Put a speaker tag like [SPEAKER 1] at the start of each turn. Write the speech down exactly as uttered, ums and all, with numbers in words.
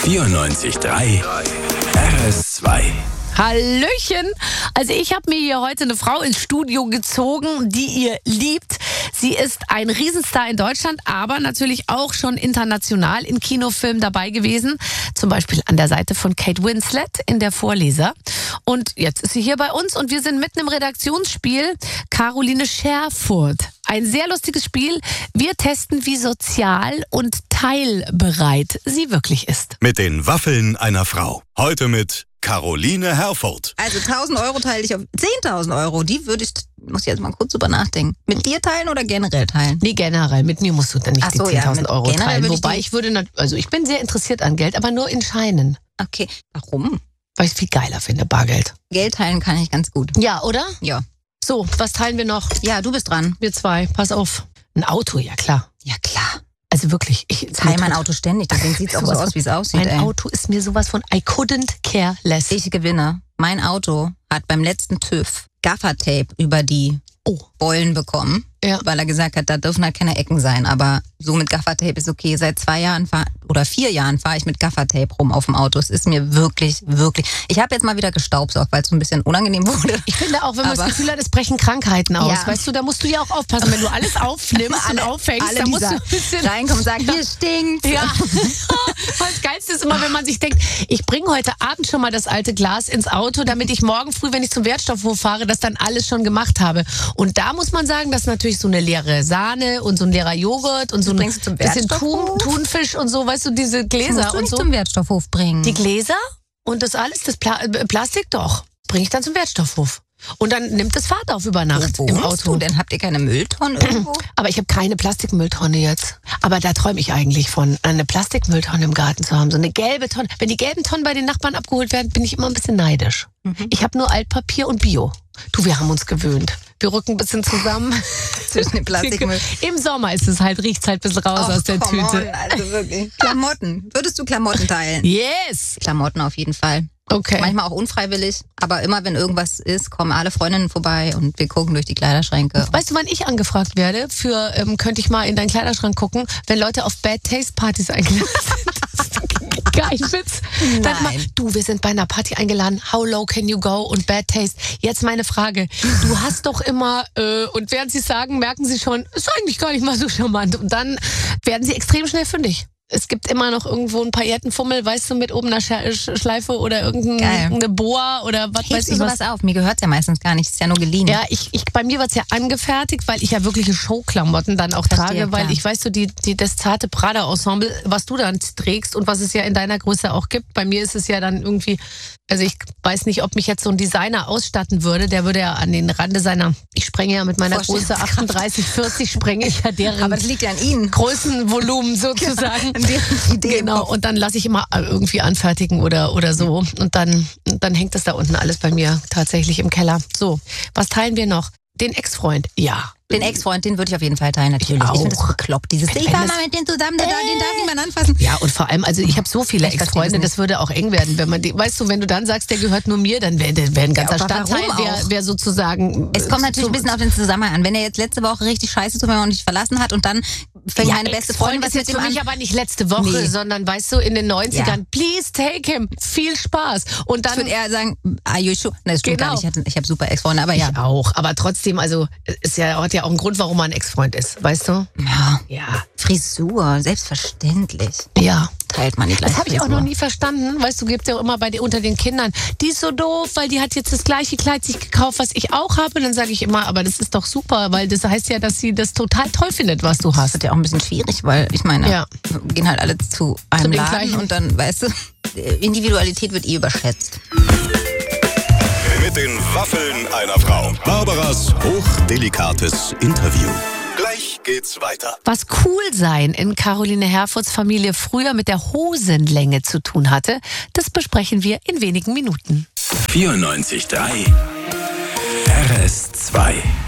[SPEAKER 1] vierundneunzig Komma drei R S zwei.
[SPEAKER 2] Hallöchen! Also ich habe mir hier heute eine Frau ins Studio gezogen, die ihr liebt. Sie ist ein Riesenstar in Deutschland, aber natürlich auch schon international in Kinofilmen dabei gewesen. Zum Beispiel an der Seite von Kate Winslet in Der Vorleser. Und jetzt ist sie hier bei uns und wir sind mitten im Redaktionsspiel Caroline Scherfurt. Ein sehr lustiges Spiel. Wir testen, wie sozial und teilbereit sie wirklich ist.
[SPEAKER 1] Mit den Waffeln einer Frau. Heute mit Caroline Herford.
[SPEAKER 3] Also tausend Euro teile ich auf zehntausend Euro. Die würde ich, muss ich jetzt mal kurz drüber nachdenken. Mit dir teilen oder generell teilen?
[SPEAKER 2] Nee, generell. Mit mir musst du dann nicht
[SPEAKER 3] Ach
[SPEAKER 2] die
[SPEAKER 3] so, ja,
[SPEAKER 2] zehntausend
[SPEAKER 3] mit
[SPEAKER 2] Euro
[SPEAKER 3] generell
[SPEAKER 2] teilen.
[SPEAKER 3] würde ich
[SPEAKER 2] Wobei
[SPEAKER 3] die-
[SPEAKER 2] ich würde, nat- also ich bin sehr interessiert an Geld, aber nur in Scheinen.
[SPEAKER 3] Okay, warum?
[SPEAKER 2] Weil ich es viel geiler finde, Bargeld.
[SPEAKER 3] Geld teilen kann ich ganz gut.
[SPEAKER 2] Ja, oder?
[SPEAKER 3] Ja.
[SPEAKER 2] So, was teilen wir noch?
[SPEAKER 3] Ja, du bist dran.
[SPEAKER 2] Wir zwei, pass auf. Ein Auto, ja klar.
[SPEAKER 3] Ja, klar.
[SPEAKER 2] Also wirklich. Ich
[SPEAKER 3] Teile mein Auto ständig, deswegen sieht es auch so
[SPEAKER 2] Sowas
[SPEAKER 3] aus, wie es aussieht.
[SPEAKER 2] Mein
[SPEAKER 3] ey.
[SPEAKER 2] Auto ist mir sowas von I couldn't care less.
[SPEAKER 3] Ich gewinne. Mein Auto hat beim letzten TÜV Gaffertape über die
[SPEAKER 2] Oh.
[SPEAKER 3] Beulen bekommen,
[SPEAKER 2] Ja.
[SPEAKER 3] weil er gesagt hat, da dürfen halt keine Ecken sein. Aber so mit Gaffertape ist okay. Seit zwei Jahren fahr, oder vier Jahren fahre ich mit Gaffertape rum auf dem Auto. Es ist mir wirklich, wirklich... Ich habe jetzt mal wieder gestaubsaugt, weil es so ein bisschen unangenehm wurde.
[SPEAKER 2] Ich finde auch, wenn man
[SPEAKER 3] Aber-
[SPEAKER 2] das Gefühl hat, es brechen Krankheiten aus.
[SPEAKER 3] Ja.
[SPEAKER 2] Weißt du, da musst du ja auch aufpassen. Wenn du alles aufnimmst und auffängst,
[SPEAKER 3] alle,
[SPEAKER 2] dann
[SPEAKER 3] die
[SPEAKER 2] musst du
[SPEAKER 3] sa-
[SPEAKER 2] ein bisschen...
[SPEAKER 3] reinkommen und sagen, hier stinkt.
[SPEAKER 2] Ja, das Geilste ist immer, wenn man sich denkt, ich bringe heute Abend schon mal das alte Glas ins Auto, damit ich morgen früh, wenn ich zum Wertstoffhof fahre, das dann alles schon gemacht habe. Und da muss man sagen, dass natürlich so eine leere Sahne und so ein leerer Joghurt und so ein
[SPEAKER 3] bringst du zum
[SPEAKER 2] bisschen Thun,
[SPEAKER 3] Wertstoffhof?
[SPEAKER 2] Thunfisch und so, weißt du, diese Gläser
[SPEAKER 3] Musst du
[SPEAKER 2] und
[SPEAKER 3] nicht
[SPEAKER 2] so.
[SPEAKER 3] zum Wertstoffhof bringen.
[SPEAKER 2] Die Gläser und das alles, das Pla äh, Plastik doch, bringe ich dann zum Wertstoffhof. Und dann nimmt es Fahrt auf über Nacht
[SPEAKER 3] Wo
[SPEAKER 2] im
[SPEAKER 3] wohnst
[SPEAKER 2] Auto.
[SPEAKER 3] du denn? Habt ihr keine Mülltonnen irgendwo?
[SPEAKER 2] Aber ich habe keine Plastikmülltonne jetzt. Aber da träume ich eigentlich von, eine Plastikmülltonne im Garten zu haben. So eine gelbe Tonne. Wenn die gelben Tonnen bei den Nachbarn abgeholt werden, bin ich immer ein bisschen neidisch.
[SPEAKER 3] Mhm.
[SPEAKER 2] Ich habe nur Altpapier und Bio. Du, wir haben uns gewöhnt. Wir rücken ein bisschen zusammen.
[SPEAKER 3] Zwischen dem Plastikmüll.
[SPEAKER 2] Im Sommer ist es halt, riecht's halt ein bisschen raus aus der
[SPEAKER 3] come
[SPEAKER 2] Tüte.
[SPEAKER 3] on, also wirklich. Klamotten. Würdest du Klamotten teilen?
[SPEAKER 2] Yes!
[SPEAKER 3] Klamotten auf jeden Fall.
[SPEAKER 2] Okay.
[SPEAKER 3] Manchmal auch unfreiwillig, aber immer wenn irgendwas ist, kommen alle Freundinnen vorbei und wir gucken durch die Kleiderschränke.
[SPEAKER 2] Weißt du, wann ich angefragt werde? Für, ähm, könnte ich mal in deinen Kleiderschrank gucken, wenn Leute auf Bad Taste Partys eingeladen sind. Geil, Witz. Sag mal,
[SPEAKER 3] Nein.
[SPEAKER 2] du, wir sind bei einer Party eingeladen. How low can you go? Und Bad Taste. Jetzt meine Frage. Du hast doch immer, äh, und während sie sagen, merken sie schon, ist eigentlich gar nicht mal so charmant. Und dann werden sie extrem schnell fündig. Es gibt immer noch irgendwo ein Paillettenfummel, weißt du, mit oben einer Sche- Sch- Schleife oder
[SPEAKER 3] Geil.
[SPEAKER 2] irgendeine Boa oder was weiß
[SPEAKER 3] Hebst du
[SPEAKER 2] ich was.
[SPEAKER 3] sowas auf? Mir gehört's ja meistens gar nicht, ist ja nur geliehen.
[SPEAKER 2] Ja, ich, ich, bei mir wird's ja angefertigt, weil ich ja wirkliche Showklamotten dann auch
[SPEAKER 3] Verstehe,
[SPEAKER 2] trage, weil
[SPEAKER 3] klar.
[SPEAKER 2] ich weiß so, die, die, das zarte Prada-Ensemble, was du dann trägst und was es ja in deiner Größe auch gibt. Bei mir ist es ja dann irgendwie, also ich weiß nicht, ob mich jetzt so ein Designer ausstatten würde, der würde ja an den Rande seiner, ich sprenge ja mit meiner Größe
[SPEAKER 3] Vorstellungskraft.
[SPEAKER 2] achtunddreißig, vierzig, sprenge ich ja deren
[SPEAKER 3] Aber das liegt ja an Ihnen.
[SPEAKER 2] Größenvolumen sozusagen.
[SPEAKER 3] An deren Idee.
[SPEAKER 2] Genau, und dann lasse ich immer irgendwie anfertigen oder, oder so. Und dann, dann hängt es da unten alles bei mir tatsächlich im Keller. So, was teilen wir noch? Den Ex-Freund, ja.
[SPEAKER 3] Den Ex-Freund, den würde ich auf jeden Fall teilen, natürlich.
[SPEAKER 2] Ich
[SPEAKER 3] Ich, finde das
[SPEAKER 2] auch.
[SPEAKER 3] bekloppt. Dieses,
[SPEAKER 2] Wenn-
[SPEAKER 3] ich
[SPEAKER 2] wenn
[SPEAKER 3] war
[SPEAKER 2] das-
[SPEAKER 3] mal mit denen zusammen, der, den darf niemand anfassen.
[SPEAKER 2] Ja, und vor allem, also ich habe so viele
[SPEAKER 3] Ich verstehe
[SPEAKER 2] Ex-Freunde,
[SPEAKER 3] das
[SPEAKER 2] das würde auch eng werden, wenn man die, weißt du, wenn du dann sagst, der gehört nur mir, dann wäre wär ein ganzer
[SPEAKER 3] aber
[SPEAKER 2] Stadtteil,
[SPEAKER 3] warum
[SPEAKER 2] wäre
[SPEAKER 3] auch?
[SPEAKER 2] wär sozusagen...
[SPEAKER 3] Es kommt natürlich ein bisschen auf den Zusammenhang an. Wenn er jetzt letzte Woche richtig scheiße zu mir und dich verlassen hat und dann fängt meine beste Freundin was
[SPEAKER 2] ist
[SPEAKER 3] mit
[SPEAKER 2] jetzt
[SPEAKER 3] ihm
[SPEAKER 2] für
[SPEAKER 3] an.
[SPEAKER 2] mich aber nicht letzte Woche,
[SPEAKER 3] Nee.
[SPEAKER 2] sondern weißt du, in den neunzigern,
[SPEAKER 3] Ja.
[SPEAKER 2] please take him, viel Spaß. Und
[SPEAKER 3] Ich
[SPEAKER 2] dann...
[SPEAKER 3] würde eher sagen, are you sure? Nein, das stimmt
[SPEAKER 2] Genau.
[SPEAKER 3] gar nicht. Ich, hatte- ich habe super Ex-Freunde, aber ja.
[SPEAKER 2] Ich auch, aber trotzdem, also ist ja, hat ja auch einen Grund, warum man ein Ex-Freund ist, weißt du?
[SPEAKER 3] Ja.
[SPEAKER 2] Ja.
[SPEAKER 3] Frisur, selbstverständlich.
[SPEAKER 2] Ja.
[SPEAKER 3] Teilt man die gleiche
[SPEAKER 2] Das habe ich auch
[SPEAKER 3] Frisur.
[SPEAKER 2] noch nie verstanden. Weißt du, gibt ja auch immer bei den, unter den Kindern, die ist so doof, weil die hat jetzt das gleiche Kleid sich gekauft, was ich auch habe. Und dann sage ich immer, aber das ist doch super, weil das heißt ja, dass sie das total toll findet, was du
[SPEAKER 3] Das
[SPEAKER 2] hast.
[SPEAKER 3] wird ja auch ein bisschen schwierig, weil ich meine,
[SPEAKER 2] Ja.
[SPEAKER 3] wir gehen halt alle zu einem
[SPEAKER 2] den
[SPEAKER 3] Laden
[SPEAKER 2] gleichen.
[SPEAKER 3] und dann, weißt du, Individualität wird eh überschätzt.
[SPEAKER 1] Mit den Waffeln einer Frau. Barbaras hochdelikates Interview. Gleich geht's weiter.
[SPEAKER 2] Was cool sein in Caroline Herfords Familie früher mit der Hosenlänge zu tun hatte, das besprechen wir in wenigen Minuten.
[SPEAKER 1] vierundneunzig Komma drei R S zwei.